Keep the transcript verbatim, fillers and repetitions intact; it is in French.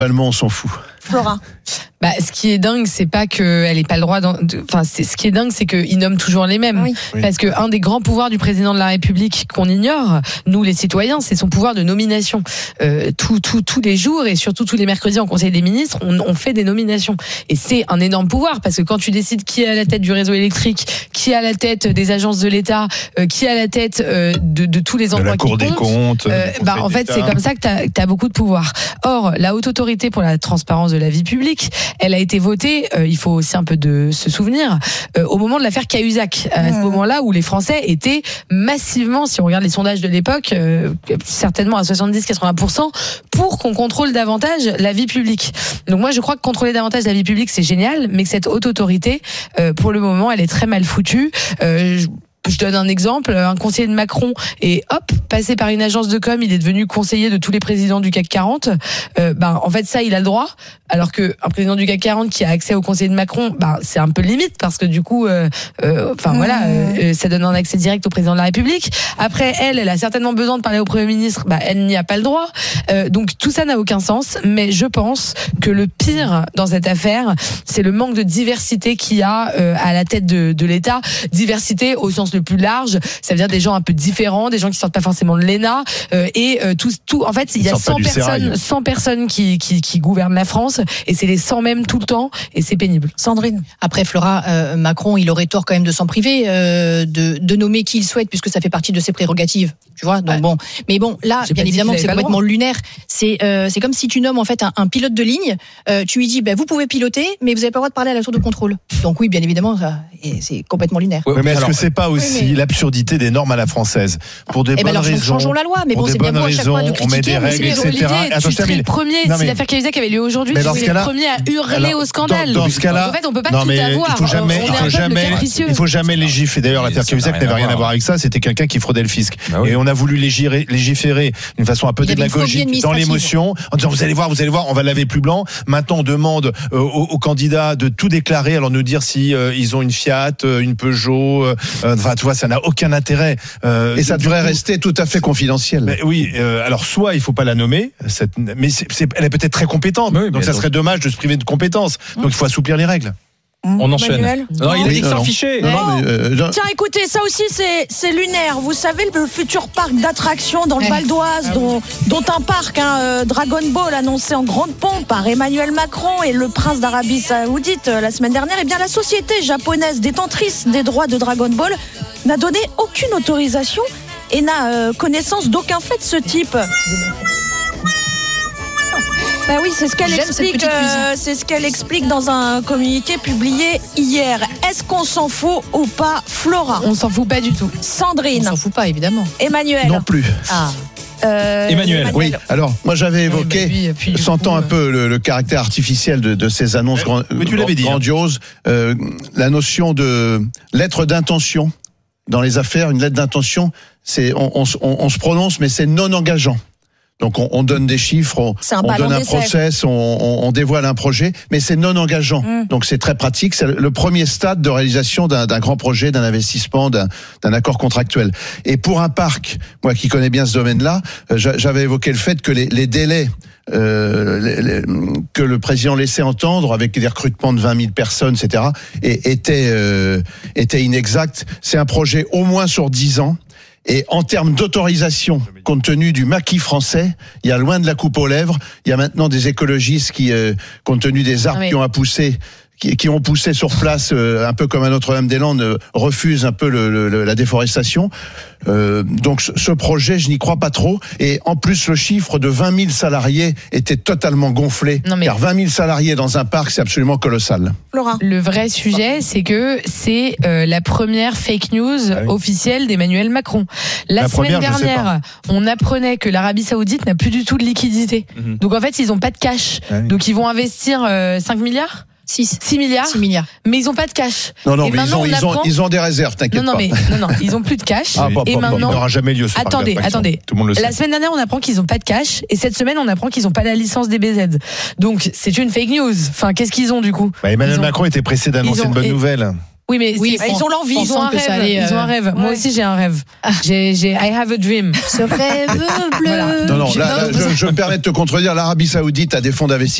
Globalement, on s'en fout. Flora. Bah, ce qui est dingue, c'est pas qu'elle ait pas le droit. Enfin, c'est ce qui est dingue, c'est qu'ils nomment toujours les mêmes. Oui. Parce que un des grands pouvoirs du président de la République qu'on ignore, nous les citoyens, c'est son pouvoir de nomination. Euh, tout, tout, tous les jours et surtout tous les mercredis en Conseil des ministres, on, on fait des nominations. Et c'est un énorme pouvoir parce que quand tu décides qui est à la tête du réseau électrique, qui est à la tête des agences de l'État, euh, qui est à la tête euh, de, de tous les emplois de la Cour qui des comptent, comptes. euh, bah en fait c'est comme ça que t'as, t'as beaucoup de pouvoir. Or, la Haute Autorité pour la transparence de la vie publique, elle a été votée, euh, il faut aussi un peu de se souvenir, euh, au moment de l'affaire Cahuzac, à ce moment-là où les Français étaient massivement, si on regarde les sondages de l'époque, euh, certainement à soixante-dix à quatre-vingts pour cent, pour qu'on contrôle davantage la vie publique. Donc moi je crois que contrôler davantage la vie publique c'est génial, mais que cette Haute Autorité, euh, pour le moment, elle est très mal foutue. Euh, je... Je donne un exemple, un conseiller de Macron est hop, passé par une agence de com, il est devenu conseiller de tous les présidents du C A C quarante. Euh, ben en fait ça il a le droit, alors que un président du C A C quarante qui a accès au conseiller de Macron, ben c'est un peu limite parce que du coup, euh, euh, enfin voilà, euh, ça donne un accès direct au président de la République. Après elle, elle a certainement besoin de parler au Premier ministre, ben elle n'y a pas le droit. Euh, donc tout ça n'a aucun sens. Mais je pense que le pire dans cette affaire, c'est le manque de diversité qu'il y a euh, à la tête de, de l'État. Diversité au sens le plus large, ça veut dire des gens un peu différents, des gens qui sortent pas forcément de l'E N A euh, et euh, tout, tout. En fait, il y a cent personnes, cent personnes qui, qui, qui gouvernent la France et c'est les cent mêmes tout le temps et c'est pénible. Sandrine. Après Flora, euh, Macron, il aurait tort quand même de s'en priver, euh, de, de nommer qui il souhaite puisque ça fait partie de ses prérogatives. Tu vois, donc ouais. bon. Mais bon, là, J'ai bien évidemment, c'est complètement lunaire. C'est, euh, c'est comme si tu nommes en fait un, un pilote de ligne. Euh, tu lui dis, bah, vous pouvez piloter, mais vous n'avez pas le droit de parler à la tour de contrôle. Donc oui, bien évidemment, ça, et c'est complètement lunaire. Ouais, mais est-ce alors, que c'est pas aussi oui, mais... l'absurdité des normes à la française pour des eh bonnes ben alors, raisons? Changeons la loi, mais bon, c'est bien beau à chaque fois de critiquer. On met des règles, et cetera. Olivier, tu serais le premier, non, si mais... l'affaire Cahuzac avait lieu aujourd'hui, tu serais le premier à hurler alors, au scandale. Dans, dans ce cas-là, en fait, on peut pas non, tout mais avoir. Il faut jamais, il faut jamais, il faut jamais légiférer. D'ailleurs, l'affaire Cahuzac n'avait rien à voir avec ça. C'était quelqu'un qui fraudait le fisc. Bah oui. Et on a voulu légiférer, légiférer d'une façon un peu démagogique dans l'émotion, en disant vous allez voir, vous allez voir, on va laver plus blanc. Maintenant, on demande euh, aux, aux candidats de tout déclarer, alors nous dire si euh, ils ont une Fiat, une Peugeot. Euh, enfin, tu vois, ça n'a aucun intérêt. Euh, Et ça devrait coup, rester tout à fait confidentiel. Mais oui. Euh, alors, soit il faut pas la nommer, cette, mais c'est, c'est, elle est peut-être très compétente. Oui, donc ça donc... serait dommage de se priver de compétences. Donc il faut assouplir les règles. On enchaîne. Manuel. Non, il a dit que s'en fichait. Euh, Tiens, écoutez, ça aussi c'est, c'est lunaire. Vous savez, le futur parc d'attractions dans le Val d'Oise, dont, dont un parc, hein, euh, Dragon Ball, annoncé en grande pompe par Emmanuel Macron et le prince d'Arabie Saoudite euh, la semaine dernière, eh bien la société japonaise détentrice des droits de Dragon Ball n'a donné aucune autorisation et n'a euh, connaissance d'aucun fait de ce type. Ben oui, c'est ce qu'elle explique. Euh, c'est ce qu'elle explique dans un communiqué publié hier. Est-ce qu'on s'en fout ou pas, Flora? On s'en fout pas du tout. Sandrine. On s'en fout pas, évidemment. Emmanuel. Non plus. Ah. Euh, Emmanuel. Emmanuel. Oui. Alors, moi, j'avais évoqué, oui, bah oui, sentant coup, un peu le, le caractère artificiel de, de ces annonces grand, mais tu l'avais dit, grandioses, euh, la notion de lettre d'intention dans les affaires. Une lettre d'intention, c'est on, on, on, on se prononce, mais c'est non engageant. Donc on, on donne des chiffres, on, on donne un process, on, on, on dévoile un projet, mais c'est non engageant. Mmh. Donc c'est très pratique. C'est le premier stade de réalisation d'un, d'un grand projet, d'un investissement, d'un, d'un accord contractuel. Et pour un parc, moi qui connais bien ce domaine-là, j'avais évoqué le fait que les, les délais euh, les, les, que le président laissait entendre avec des recrutements de vingt mille personnes, et cetera, et, étaient, euh, étaient inexacts. C'est un projet au moins sur dix ans. Et en termes d'autorisation, compte tenu du maquis français, il y a loin de la coupe aux lèvres. Il y a maintenant des écologistes qui, euh, compte tenu des arbres ah oui. qui ont à pousser, qui, qui ont poussé sur place, euh, un peu comme à Notre-Dame-des-Landes, euh, refusent un peu le, le, la déforestation. Euh, donc ce projet, je n'y crois pas trop. Et en plus, le chiffre de vingt mille salariés était totalement gonflé. Non mais... Car vingt mille salariés dans un parc, c'est absolument colossal. Laura. Le vrai sujet, c'est que c'est euh, la première fake news ah oui. officielle d'Emmanuel Macron. La, la semaine première, dernière, on apprenait que l'Arabie Saoudite n'a plus du tout de liquidité. Mm-hmm. Donc en fait, ils n'ont pas de cash. Ah oui. Donc ils vont investir euh, cinq milliards six milliards. six milliards. Mais ils ont pas de cash. Non, non, et mais ils ont, ils, apprend... ont, ils ont des réserves, t'inquiète non, non, pas. Mais, non, non, ils ont plus de cash. Ah, et pas, maintenant, il n'aura jamais lieu ce attendez, attendez. Tout le monde le sait. La semaine dernière, on apprend qu'ils ont pas de cash. Et cette semaine, on apprend qu'ils ont pas la licence des B Z. Donc, c'est une fake news. Enfin, qu'est-ce qu'ils ont, du coup? Bah, Emmanuel ont... Macron était pressé d'annoncer ont... une bonne et... nouvelle. Oui, mais oui, bah, ils ont l'envie, ils ont un rêve. Allait, euh... Ils ont un rêve. Ouais. Moi aussi, j'ai un rêve. J'ai, j'ai, I have a dream. Ce rêve bleu. Voilà. Non, non, là, là, je, je me permets de te contredire. L'Arabie Saoudite a des fonds d'investissement